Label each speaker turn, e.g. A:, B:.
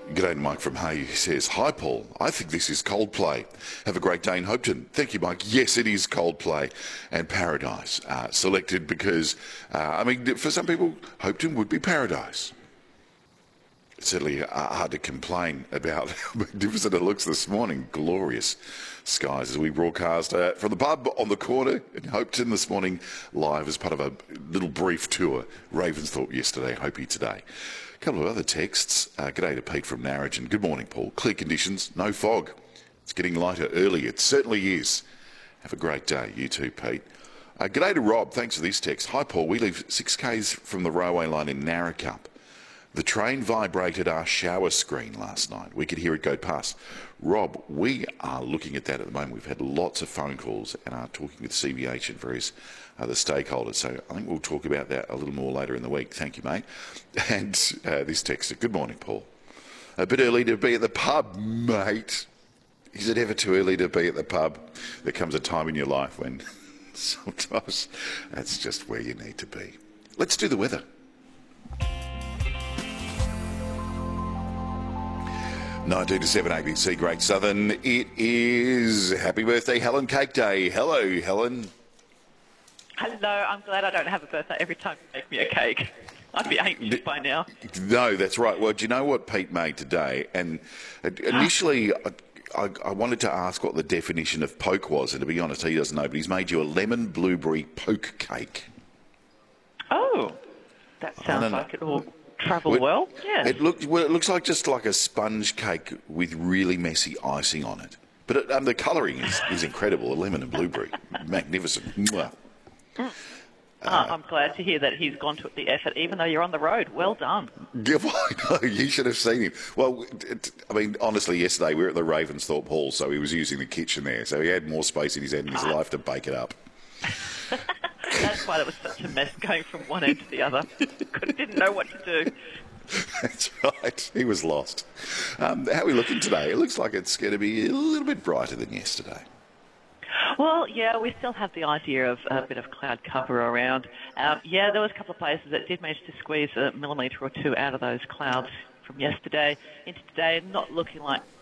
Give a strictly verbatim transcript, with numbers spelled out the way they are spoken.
A: G'day, Mike from Hay says, "Hi, Paul. I think this is Coldplay. Have a great day in Hopeton." Thank you, Mike. Yes, it is Coldplay and Paradise. Uh, selected because, uh, I mean, for some people, Hopeton would be paradise. It's certainly uh, hard to complain about how magnificent it looks this morning. Glorious skies as we broadcast uh, from the pub on the corner in Hopeton this morning, live as part of a little brief tour. Ravensthorpe yesterday, Hopi today. A couple of other texts. Uh, g'day to Pete from Narrogin. Good morning, Paul. Clear conditions, no fog. It's getting lighter early. It certainly is. Have a great day. You too, Pete. Uh, g'day to Rob. Thanks for this text. Hi, Paul. We live six k's from the railway line in Narracombe. The train vibrated our shower screen last night. We could hear it go past. Rob, we are looking at that at the moment. We've had lots of phone calls and are talking with C B H and various other stakeholders. So I think we'll talk about that a little more later in the week. Thank you, mate. And uh, this text, good morning, Paul. A bit early to be at the pub, mate. Is it ever too early to be at the pub? There comes a time in your life when sometimes that's just where you need to be. Let's do the weather. nineteen to seven A B C Great Southern. It is Happy Birthday Helen Cake Day. Hello, Helen.
B: Hello, I'm glad I don't have a birthday every time you make me a cake. I'd be anxious by now.
A: No, that's right. Well, do you know what Pete made today? And initially, I, I, I wanted to ask what the definition of poke was, and to be honest, he doesn't know, but he's made you a lemon blueberry poke cake.
B: Oh, that sounds like it will travel well, well. Yeah.
A: It, look, well, it looks like just like a sponge cake with really messy icing on it. But it, um, the colouring is, is incredible, a lemon and blueberry. Magnificent. Mwah.
B: Mm. Uh, I'm glad to hear that he's gone to the effort, even though you're on the road. Well done.
A: Yeah, well, I know, you should have seen him. Well, it, I mean, honestly, yesterday we were at the Ravensthorpe Hall, so he was using the kitchen there. So he had more space in his head in his life to bake it up.
B: That's why it was such a mess going from one end to the other. Didn't know what to do.
A: That's right. He was lost. Um, how are we looking today? It looks like it's going to be a little bit brighter than yesterday.
B: Well, yeah, we still have the idea of a bit of cloud cover around. Um, yeah, there was a couple of places that did manage to squeeze a millimetre or two out of those clouds from yesterday into today. Not looking like